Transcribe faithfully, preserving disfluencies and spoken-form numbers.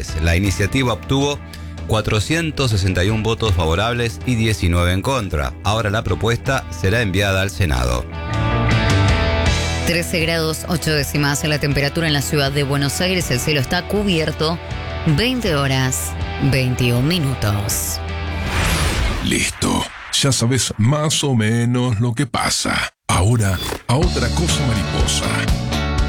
Aires. La iniciativa obtuvo cuatrocientos sesenta y uno votos favorables y diecinueve en contra. Ahora la propuesta será enviada al Senado. trece grados ocho décimas la temperatura en la ciudad de Buenos Aires. El cielo está cubierto. veinte horas, veintiún minutos. Listo. Ya sabes más o menos lo que pasa. Ahora, a otra cosa mariposa.